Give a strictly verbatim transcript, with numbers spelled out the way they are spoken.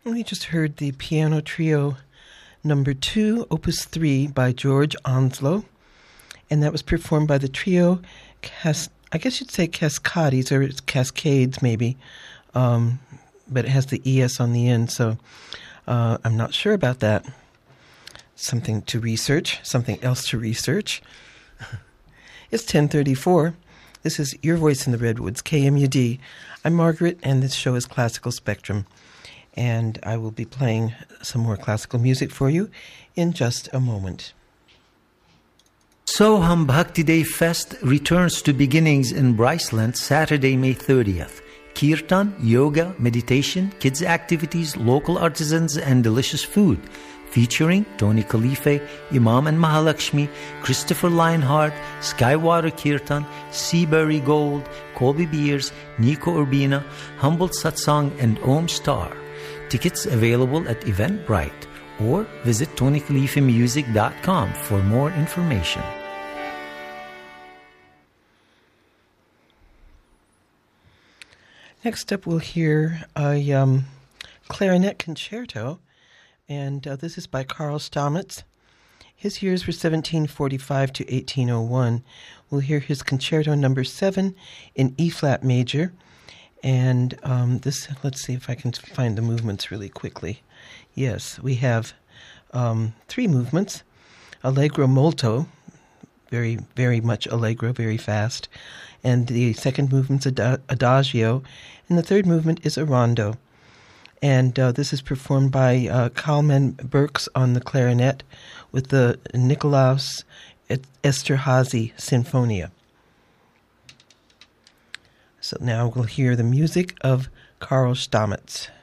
We just heard the piano trio number two, opus three by George Onslow, and that was performed by the trio, Cas- I guess you'd say Cascades, or it's Cascades maybe, um, but it has the E S on the end, so uh, I'm not sure about that. Something to research, something else to research. It's ten thirty-four. This is Your Voice in the Redwoods, K M U D. I'm Margaret, and this show is Classical Spectrum. And I will be playing some more classical music for you in just a moment. Soham Bhakti Day Fest returns to beginnings in Bryceland Saturday, May thirtieth. Kirtan, yoga, meditation, kids' activities, local artisans, and delicious food. Featuring Tony Khalife, Imam and Mahalakshmi, Christopher Lionheart, Skywater Kirtan, Seabury Gold, Colby Beers, Nico Urbina, Humboldt Satsang, and Om Star. Tickets available at Eventbrite or visit tony khalife music dot com for more information. Next up, we'll hear a um, clarinet concerto, and uh, this is by Karl Stamitz. His years were seventeen forty-five to eighteen oh one. We'll hear his concerto number seven in E-flat major. And um, this, let's see if I can find the movements really quickly. Yes, we have um, three movements. Allegro molto, very, very much allegro, very fast. And the second movement's ad- adagio. And the third movement is a rondo. And uh, this is performed by uh, Kalman Burks on the clarinet with the Nikolaus Esterhazy Sinfonia. So now we'll hear the music of Karl Stamitz.